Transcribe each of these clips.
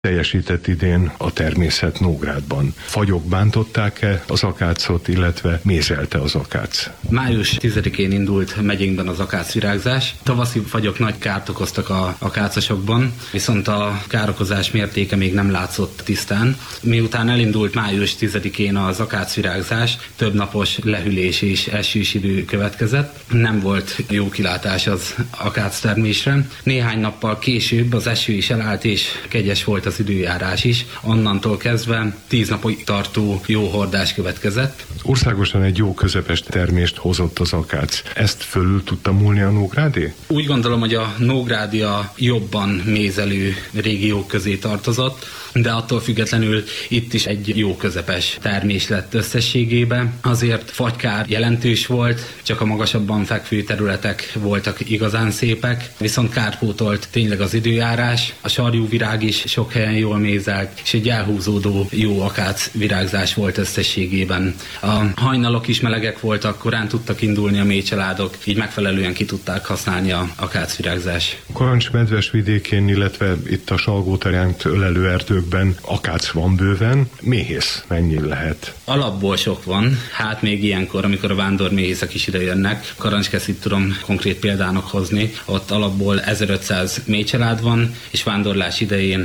teljesített idén a természet Nógrádban? Fagyok bántották-e az akácot, illetve mézelte az akác? Május 10-én indult megyénkben az akácvirágzás. Tavaszi fagyok nagy kárt okoztak a akácosokban, viszont a károkozás mértéke még nem látszott tisztán. Miután elindult május 10-én az akácvirágzás, több napos lehűlés és esős idő következett. Nem volt jó kilátás az akáctermésre. Néhány nappal később az eső is elállt, és kegyes volt az időjárás is. Onnantól kezdve 10 napig tartó jó hordás következett. Országosan egy jó közepes termést hozott az akác. Ezt fölül tudta múlni a nógrádé? Úgy gondolom, hogy a nógrádi a jobban mézelő régiók közé tartozott, de attól függetlenül itt is egy jó közepes termés lett összességében. Azért fagykár jelentős volt, csak a magasabban fekvő területek voltak igazán szépek, viszont kárpótolt tényleg az időjárás, a sarjúvirág is sok helyen jól mézelt, és egy elhúzódó jó akác virágzás volt összességében. A hajnalok is melegek voltak, korán tudtak indulni a méhcsaládok, így megfelelően ki tudták használni a akácvirágzás. Karancs-medves vidékén, illetve itt a Salgótarjánt ölelő erdőkben akác van bőven. Méhész mennyi lehet? Alapból sok van, hát még ilyenkor, amikor a vándorméhészek is idejönnek. Karancskeszit tudom konkrét példának hozni, ott alapból 1500 méhcsalád van, és vándorlás idején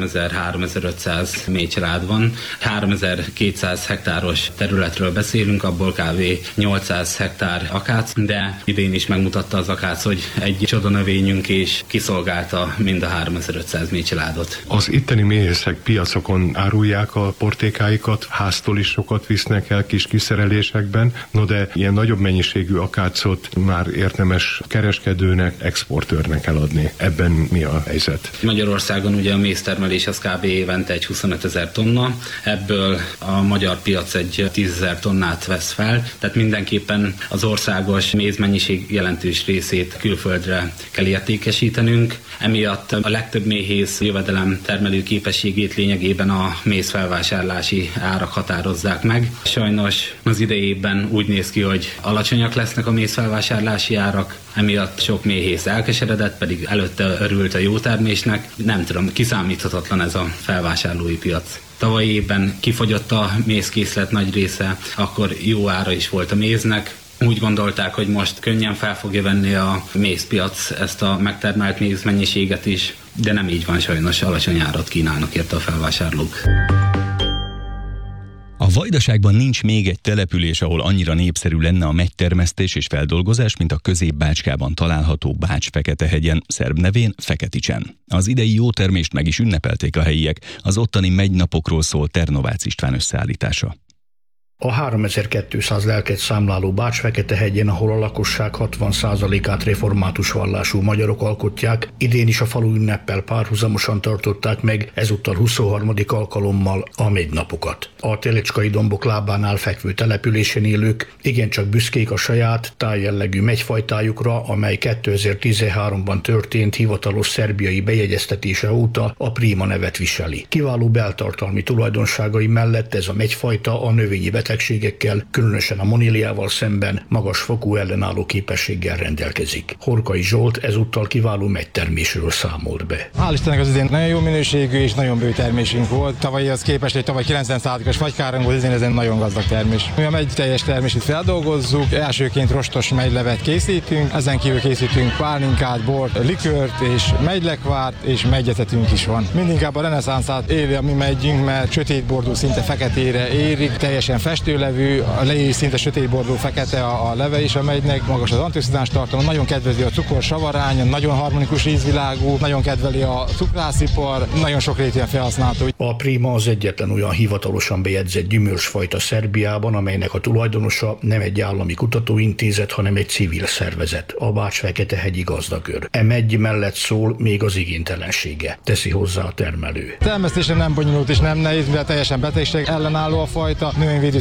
3000-3500 méhcsalád van. 3200 hektáros területről beszélünk, abból kb. 800 hektár akác, de idén is megmutatta az akác, hogy egy csodanövényünk, és kiszolgálta mind a 3500 méhcsaládot. Az itteni méhészek piacokon árulják a portékáikat, háztól is sokat visznek el kis kiszerelésekben, no de ilyen nagyobb mennyiségű akácot már érdemes kereskedőnek, exportőrnek eladni. Ebben mi a helyzet? Magyarországon ugye a méztermelés az kb. Évente egy 25 000 tonna, ebből a magyar piac egy 10 000 tonnát vesz fel, tehát mindenképpen az országos mézmennyiség jelentős részét külföldre kell értékesítenünk. Emiatt a legtöbb méhész jövedelem termelő képességét lényegében a mézfelvásárlási árak határozzák meg. Sajnos az idejében úgy néz ki, hogy alacsonyak lesznek a mézfelvásárlási árak, emiatt sok méhész elkeseredett, pedig előtte örült a jó termésnek. Nem tudom, kiszámíthatatlan ez a felvásárlói piac. Tavalyi évben kifogyott a mézkészlet nagy része, akkor jó ára is volt a méznek. Úgy gondolták, hogy most könnyen fel fogja venni a mézpiac ezt a megtermelt mézmennyiséget is, de nem így van, sajnos alacsony árat kínálnak érte a felvásárlók. A Vajdaságban nincs még egy település, ahol annyira népszerű lenne a megytermesztés és feldolgozás, mint a Közép-Bácskában található Bács-Feketehegyen, szerb nevén Feketicsen. Az idei jó termést meg is ünnepelték a helyiek, az ottani megynapokról szól Ternovácz István összeállítása. A 3200 lelket számláló Bács-Feketehegyen, ahol a lakosság 60%-át református vallású magyarok alkotják, idén is a falu ünneppel párhuzamosan tartották meg, ezúttal 23. alkalommal a megnapokat. A Télecskai dombok lábánál fekvő településen élők igencsak büszkék a saját tájjellegű megyfajtájukra, amely 2013-ban történt hivatalos szerbiai bejegyeztetése óta a Prima nevet viseli. Kiváló beltartalmi tulajdonságai mellett ez a megyfajta a növényi betegségekkel, különösen a moníliával szemben magas fokú ellenálló képességgel rendelkezik. Horkai Zsolt ezúttal kiváló megytermésről számolt be. Hál' Istennek az idén nagyon jó minőségű és nagyon bő termésünk volt. Tavalyihoz képest egy tavaly 90%-os fagykárunk volt, idén ezen nagyon gazdag termés. Mi a megy teljes termését feldolgozzuk, elsőként rostos megylevet készítünk, ezen kívül készítünk pálinkát, bort, likőrt és megylekvárt és megyetetünk is van. Mindinkább a reneszánszát éli a mi megyünk, mert sötétbordó, szinte feketére érik, teljesen festőlevű, a lejé szinte sötétbordó fekete a leve is a megynek, magas az antioxidáns tartalma, nagyon kedveli a cukorsavarány, nagyon harmonikus ízvilágú, nagyon kedveli a cukrászipar, nagyon sokrétűen felhasználható. A Prima az egyetlen olyan hivatalosan bejegyzett gyümölcsfajta Szerbiában, amelynek a tulajdonosa nem egy állami kutatóintézet, hanem egy civil szervezet, a Bács-Feketehegyi Gazdakör. E megy mellett szól még az igénytelensége, teszi hozzá a termelő. Termesztésen nem bonyolult és nem nehéz, mivel teljesen betegség ellenálló a fajta, növényvédő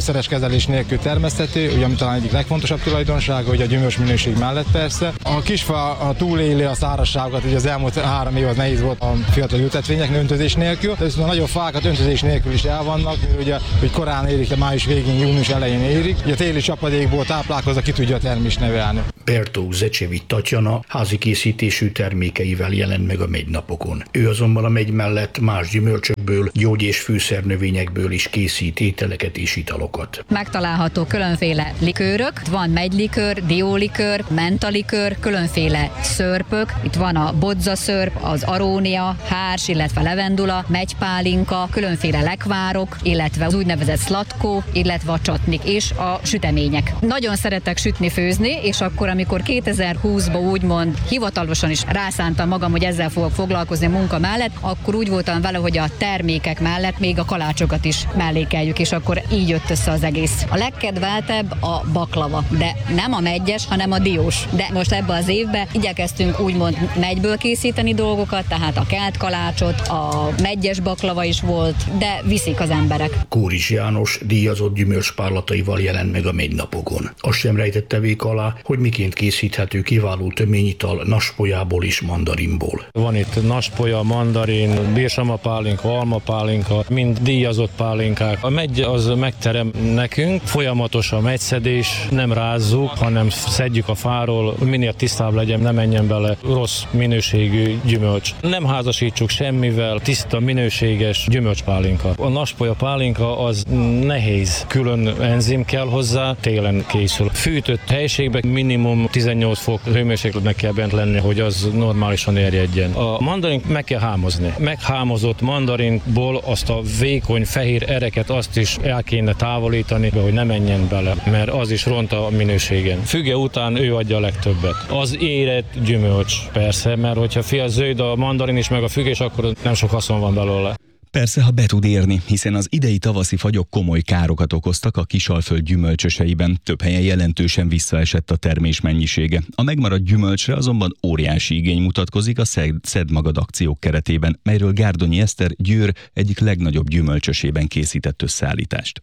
növényszeres kezelés nélkül termeszthető, ugye ami talán egyik legfontosabb tulajdonsága, hogy a gyümölcs minőség mellett persze. A kisfa túléli a szárazságokat, ugye az elmúlt 3 év az nehéz volt a fiatal ültetvények öntözés nélkül, de viszont a nagyobb fákat öntözés nélkül is elvannak, ugye, hogy korán érik, de május végén, június elején érik. Ugye a téli csapadékból táplálkozva ki tudja a termést nevelni. Bertó Zecsevics Tatjana házi készítésű termékeivel jelent meg a megynapokon. Ő azonban a megy mellett más gyümölcsökből, gyógy- és fűszernövényekből is készít ételeket és italokat. Megtalálható különféle likőrök, van megylikőr, diólikőr, mentalikőr, különféle szörpök, itt van a bodzaszörp, az arónia, hárs, illetve levendula, megypálinka, különféle lekvárok, illetve az úgynevezett szlatkó, illetve a csatnik és a sütemények. Nagyon szeretek sütni, főzni, és akkor, amikor 2020-ban úgymond hivatalosan is rászántam magam, hogy ezzel fogok foglalkozni a munka mellett, akkor úgy voltam vele, hogy a termékek mellett még a kalácsokat is mellékeljük, és akkor így jött össze az egész. A legkedveltebb a baklava, de nem a meggyes, hanem a diós. De most ebben az évben igyekeztünk úgymond megyből készíteni dolgokat, tehát a kelt kalácsot, a meggyes baklava is volt, de viszik az emberek. Kóris János díjazott gyümölcspárlataival jelent meg a megynapokon. Azt sem rejtette vék alá, hogy miként készíthető kiváló töményital naspolyából és mandarinból. Van itt naspolya, mandarin, bírsamapálinka, almapálinka, mind díjazott pálinkák. A megy az megterem nekünk, folyamatos a megyszedés, nem rázzuk, hanem szedjük a fáról, minél tisztább legyen, ne menjen bele rossz minőségű gyümölcs. Nem házasítsuk semmivel, tiszta, minőséges gyümölcspálinka. A naspolya pálinka az nehéz, külön enzim kell hozzá, télen készül. Fűtött helységben minimum 18 fok hőmérsékletnek kell bent lenni, hogy az normálisan erjedjen. A mandarint meg kell hámozni. Meghámozott mandarinból azt a vékony fehér ereket azt is el kéne távolítani, hogy ne menjen bele, mert az is ront a minőségen. Füge után ő adja a legtöbbet. Az érett gyümölcs persze, mert hogyha zöld a mandarin is meg a fügés, akkor nem sok haszon van belőle. Persze, ha be tud érni, hiszen az idei tavaszi fagyok komoly károkat okoztak a Kisalföld gyümölcsöseiben, több helyen jelentősen visszaesett a termés mennyisége. A megmaradt gyümölcsre azonban óriási igény mutatkozik a Szedd Magad akciók keretében, melyről Gárdonyi Eszter Győr egyik legnagyobb gyümölcsösében készített összeállítást.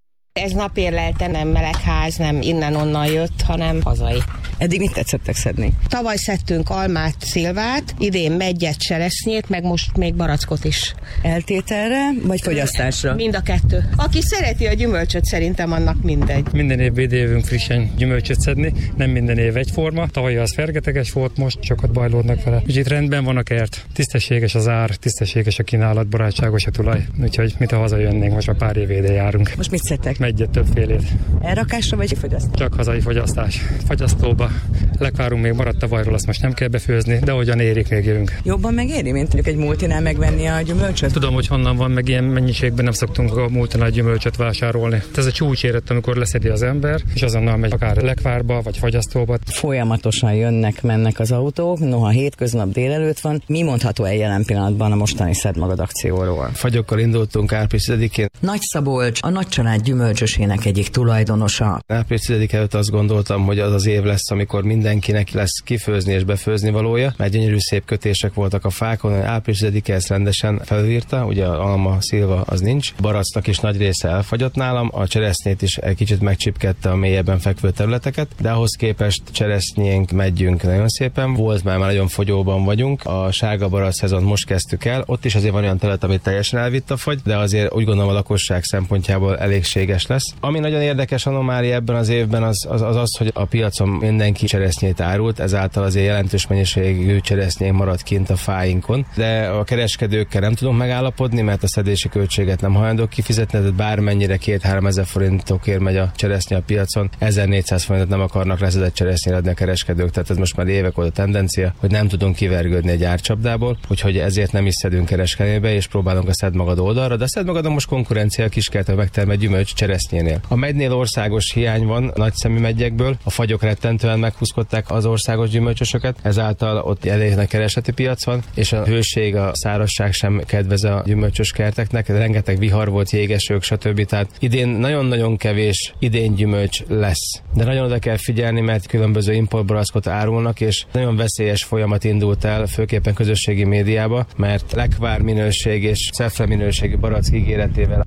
Ez napérlelte, nem melegház, nem innen-onnan jött, hanem hazai. Eddig mit tetszettek szedni? Tavaly szedtünk almát, szilvát, idén meggyet, cseresznyét, meg most még barackot is. Eltételre, vagy fogyasztásra? Mind a kettő. Aki szereti a gyümölcsöt, szerintem annak mindegy. Minden év idejövünk frissen gyümölcsöt szedni, nem minden év egyforma. Tavaly az fergeteges volt, most sokat bajlódnak vele. Úgyhogy itt rendben van a kert, tisztességes az ár, tisztességes a kínálat, barátságos a tulaj. Úgyhogy mit ha hazajönnénk, most már pár év ide járunk. Most mit szedtek? Meggyet többfélét. Elrakásra vagy fogyasztás? Csak hazai fogyasztás. Fagyasztóba. Lekvárunk még maradt tavalyról, azt most nem kell befőzni, de ahogyan érik, még jövünk. Jobban megéri, mint mondjuk egy multinál megvenni a gyümölcsöt? Tudom, hogy honnan van, meg ilyen mennyiségben nem szoktunk a multinál gyümölcsöt vásárolni. Ez a csúcs érett, amikor leszedi az ember, és azonnal megy akár lekvárba, vagy fagyasztóba. Folyamatosan jönnek, mennek az autók, noha hétköznap délelőtt van. Mi mondható el jelen pillanatban a mostani Szedd Magad akcióról? Fagyokkal indultunk április 10-én. Nagy Szabolcs, a nagycsalád gyümölcsösének egyik tulajdonosa. Április 10 előtt azt gondoltam, hogy az az év lesz, amikor mindenkinek lesz kifőzni és befőzni valója, mert gyönyörű szép kötések voltak a fákon. Április 10 ezt rendesen felírta, ugye alma, szilva az nincs. Baracknak is nagy része elfagyott nálam, a cseresznyét is egy kicsit megcsipkedte a mélyebben fekvő területeket, de ahhoz képest cseresznyénk, meggyünk nagyon szépen. Volt már nagyon fogyóban vagyunk, a sárga barack szezont most kezdtük el, ott is azért van olyan terület, amit teljesen elvitt a fagy, de azért úgy gondolom a lakosság szempontjából elégséges lesz. Ami nagyon érdekes anomália ebben az évben az, hogy a piacon mindenki cseresznyét árult, ezáltal azért jelentős mennyiségű cseresznyé maradt kint a fáinkon, de a kereskedőkkel nem tudunk megállapodni, mert a szedési költséget nem hajlandók kifizetni, tehát bármennyire 2-3 ezer forintokért megy a cseresznye a piacon, 1400 forintot nem akarnak leszedett cseresznyére adni a kereskedők, tehát ez most már évek óta tendencia, hogy nem tudunk kivergődni egy árcsapdából, úgyhogy ezért nem is szedünk kereskedőbe, és próbálunk a Szedd Magad oldalra, de a Szedd Magadon most konkurencia a kiskertől megtermelt gyümölcs cseresznyénél. A megynél országos hiány van nagyszemű meggyekből, a fagyok rettentően meghúzkodták az országos gyümölcsösöket, ezáltal ott elég nagy keresleti piac van, és a hőség, a szárazság sem kedvez a gyümölcsös kerteknek, rengeteg vihar volt, jégesők, stb. Tehát idén nagyon-nagyon kevés idén gyümölcs lesz. De nagyon oda kell figyelni, mert különböző importbarackot árulnak, és nagyon veszélyes folyamat indult el, főképpen közösségi médiába, mert lekvár minőség és szefle minőségű barack ígéretével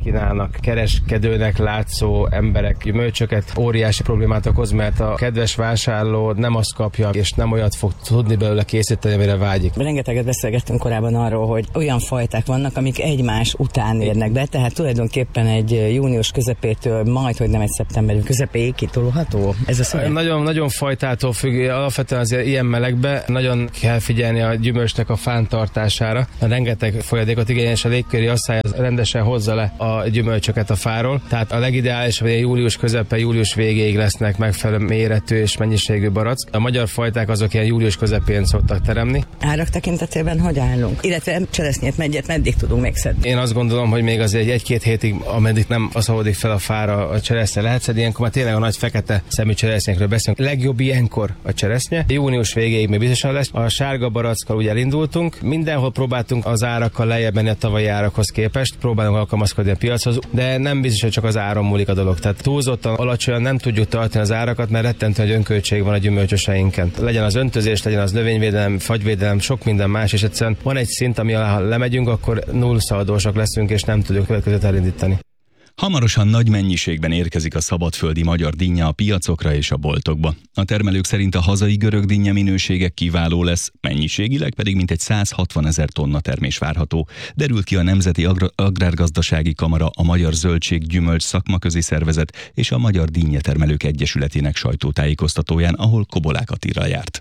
kínálnak kereskedőnek látszó emberek gyümölcsöket, óriási problémát okoz, mert a kedves vásárló nem azt kapja, és nem olyat fog tudni belőle készíteni, amire vágyik. Rengeteget beszélgettünk korábban arról, hogy olyan fajták vannak, amik egymás után érnek be, tehát tulajdonképpen egy június közepétől majdhogy nem egy szeptember közepéig kitolható. Ez a szöveg? Nagyon fajtától függ, alapvetően azért ilyen melegbe nagyon kell figyelni a gyümölcsnek a fántartására. Rengeteg folyadékot igényes, a légköri asszály rendesen hozza le a gyümölcsöket a fáról, tehát a legideálisabb, hogy július közepe, július végéig lesznek megfelelő méretű és mennyiségű barack. A magyar fajták azok ilyen július közepén szoktak teremni. Árak tekintetében hogy állunk? Illetve cseresznyét, megyet meddig tudunk még szedni? Én azt gondolom, hogy még azért egy-két hétig, ameddig nem aszalódik fel a fára a cseresznye lehet szedni, ilyenkor már tényleg a nagy fekete szemű cseresznyékről beszélünk. Legjobb ilyenkor a cseresznye. Június végéig még biztosan lesz. A sárga barackkal ugye elindultunk. Mindenhol próbáltunk az árakkal lejjebb menni a tavalyi árakhoz képest, próbálunk alkalmazkodni a piachoz, de nem biztos, hogy csak az áron múlik a dolog. Tehát túlzottan alacsonyan nem tudjuk tartani az árakat, mert rettentő nagy önköltség van a gyümölcsöseinken. Legyen az öntözés, legyen az növényvédelem, fagyvédelem, sok minden más, és egyszerűen van egy szint, ami alá, ha lemegyünk, akkor nullszaldósak leszünk, és nem tudjuk következőt elindítani. Hamarosan nagy mennyiségben érkezik a szabadföldi magyar dinnye a piacokra és a boltokba. A termelők szerint a hazai görög dinnye minősége kiváló lesz, mennyiségileg pedig mintegy 160 000 tonna termés várható. Derült ki a Nemzeti Agrárgazdasági Kamara, a Magyar Zöldség-Gyümölcs Szakmaközi Szervezet és a Magyar Dinnyetermelők Egyesületének sajtótájékoztatóján, ahol Kobolák Attila járt.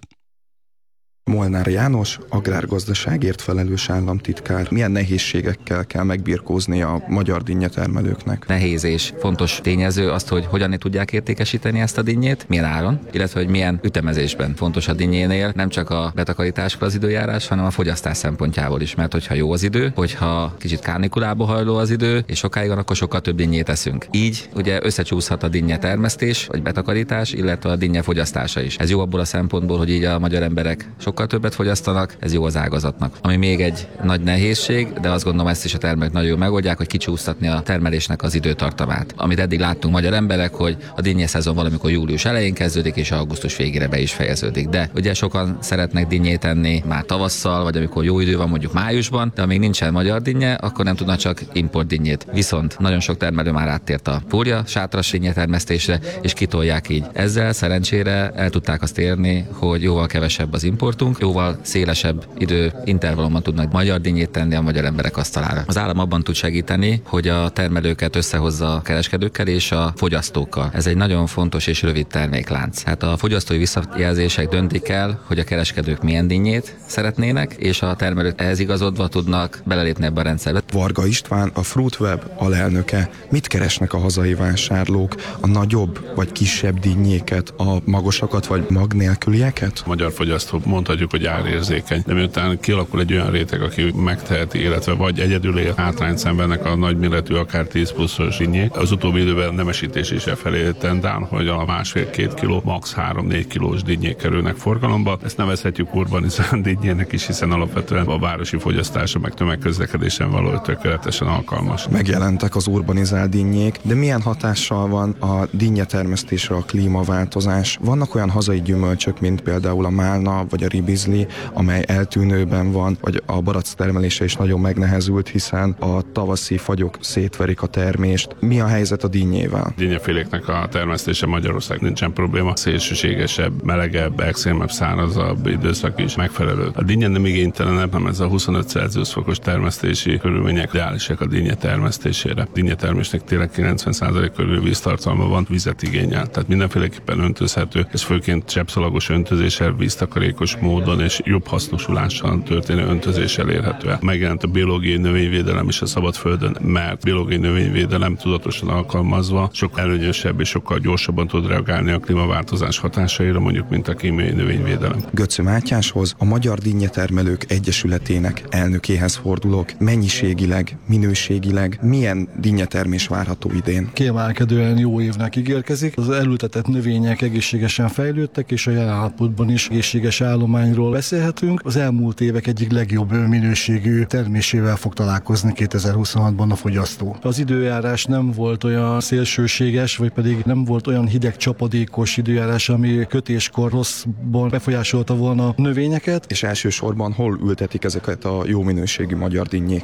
Molnár János, agrárgazdaságért felelős államtitkár. Milyen nehézségekkel kell megbirkózni a magyar dinnyetermelőknek? Nehéz és fontos tényező azt, hogy hogyan tudják értékesíteni ezt a dinnyét, milyen áron, illetve hogy milyen ütemezésben. Fontos a dinnyénél nem csak a betakarításkor az időjárás, hanem a fogyasztás szempontjából is, mert hogyha jó az idő, hogyha kicsit kárnikulába hajló az idő, és sokáig van, akkor sokkal több dinnyét eszünk. Így ugye összecsúszhat a dinnye termesztés, vagy betakarítás, illetve a dinnye fogyasztása is. Ez jó abból a szempontból, hogy így a magyar emberek sokkal többet fogyasztanak, ez jó az ágazatnak. Ami még egy nagy nehézség, de azt gondolom ezt is a termelők nagyon jól megoldják, hogy kicsúsztatni a termelésnek az időtartamát. Amit eddig láttunk magyar emberek, hogy a dinnye szezon valamikor július elején kezdődik, és augusztus végére be is fejeződik. De ugye sokan szeretnek dinnyét enni már tavasszal, vagy amikor jó idő van, mondjuk májusban, de amíg nincsen magyar dinnye, akkor nem tudnak csak import dinnyét. Viszont nagyon sok termelő már áttért a fólia sátras dinnye termesztésre, és kitolják így. Ezzel szerencsére el tudták azt érni, hogy jóval kevesebb az importunk, jóval szélesebb időintervallumban tudnak magyar dinnyét tenni a magyar emberek asztalára. Az állam abban tud segíteni, hogy a termelőket összehozza a kereskedőkkel és a fogyasztókkal. Ez egy nagyon fontos és rövid terméklánc. Hát a fogyasztói visszajelzések döntik el, hogy a kereskedők milyen dinnyét szeretnének, és a termelők ehhez igazodva tudnak belelépni ebbe a rendszerbe. Varga István, a Fruitweb alelnöke. Mit keresnek a hazai vásárlók? A nagyobb vagy kisebb dinnyéket, a magasakat vagy mag nélkülieket? A magyar fogyasztó mondhatjuk, hogy árérzékeny, de miután kialakul egy olyan réteg, aki megteheti, illetve vagy egyedül él, hátrányt szenvednek a nagyméretű, akár 10 pluszos dinnyék. Az utóbbi időben nemesítés is felé tendál, hogy a 1,5-2 kiló, max. 3-4 kilós dinnyék kerülnek forgalomba. Ezt nevezhetjük urbanizált dinnyének is, hiszen alapvetően a városi fogyasztása meg tömegközlekedésen való tökéletesen alkalmas. Megjelentek az urbanizált dinnyék, de milyen hatással van a dinnyetermesztésre a klímaváltozás? Vannak olyan hazai gyümölcsök, mint például a málna vagy a ribizli, amely eltűnőben van, vagy a barack termelése is nagyon megnehezült, hiszen a tavaszi fagyok szétverik a termést. Mi a helyzet a dinnyével? Dinnyeféléknek a termesztése Magyarország nincsen probléma. Szélsőségesebb, melegebb, extrémebb, szárazabb időszak is megfelelő. A dinnye nem igénytelenebb, hanem ez a 25 Celsius fokos termesztési körülmények ideálisak a dinnye termesztésére. A dinnyetermésnek tényleg 90% körül víztartalma van, vizet igényel. Tehát mindenféleképpen öntözhető, ez főként cseppszalagos öntözéssel, víztakarékos módon és jobb hasznosulással történő öntözéssel érhető el. Megjelent a biológiai növényvédelem is a szabadföldön, mert biológiai növényvédelem tudatosan alkalmazva sokkal előnyösebb és sokkal gyorsabban tud reagálni a klímaváltozás hatásaira, mondjuk, mint a kémiai növényvédelem. Götző Mátyáshoz, a Magyar Dinnyetermelők Egyesületének elnökéhez fordulok. Mennyiségileg, minőségileg milyen dinnyetermés várható idén? Kiemelkedően jó évnek ígérkezik. Az elültetett növények egészségesen fejlődtek, és a jelen állapotban is egészséges állományról beszélhetünk. Az elmúlt évek egyik legjobb minőségű termésével fog találkozni 2026-ban a fogyasztó. Az időjárás nem volt olyan szélsőséges, vagy pedig nem volt olyan hideg csapadékos időjárás, ami kötéskor rosszban befolyásolta volna a növényeket. És elsősorban hol ültetik ezeket a jó minőségű magyar dinnyéket?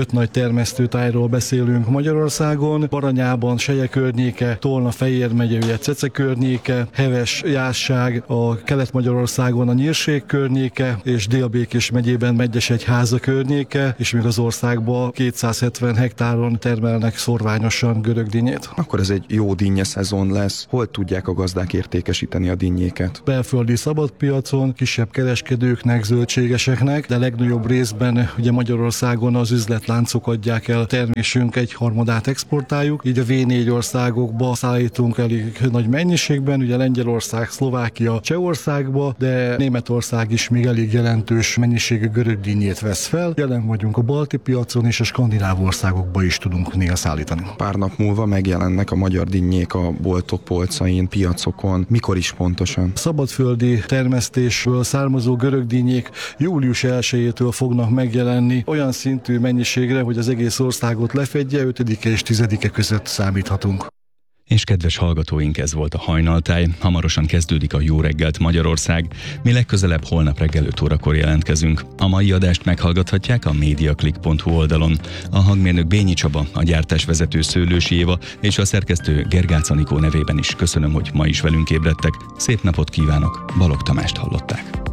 5 nagy termesztőtájról beszélünk Magyarországon. Baranyában, Seje környéke, Tolna, Fejér megye, ugye Cece környéke, Heves, Jászság, a Kelet-Magyarországon a Nyírség környéke, és Dél-Békés megyében Megyesegyháza környéke, és még az országban 270 hektáron termelnek szorványosan görögdinnyét. Akkor ez egy jó dinnye szezon lesz. Hol tudják a gazdák értékesíteni a dinnyéket? Belföldi szabadpiacon, kisebb kereskedőknek, zöldségeseknek, de legnagyobb részben ugye Magyarországon az üzletláncok adják el termésünk 1/3 exportáljuk, így a V4 országokba szállítunk elég nagy mennyiségben, ugye Lengyelország, Szlovákia, Csehországba, de Németország is még elég jelentős mennyiségű görögdinnyét vesz fel. Jelen vagyunk a balti piacon, és a skandináv országokba is tudunk néha szállítani. Pár nap múlva megjelennek a magyar dinnyék a boltok polcain, piacokon. Mikor is pontosan? Szabadföldi termesztésből származó görögdinnyék július 1-től fognak megjelenni olyan szintű mennyiségre, hogy az egész országot lefedje, 5-e és 10-e között számíthatunk. És kedves hallgatóink, ez volt a Hajnaltáj. Hamarosan kezdődik a Jó reggelt Magyarország. Mi legközelebb holnap reggel 5 órakor jelentkezünk. A mai adást meghallgathatják a mediaclick.hu oldalon. A hangmérnök Bényi Csaba, a gyártásvezető Szőlősi Éva és a szerkesztő Gergác Anikó nevében is köszönöm, hogy ma is velünk ébredtek. Szép napot kívánok, Balogh Tamást hallották.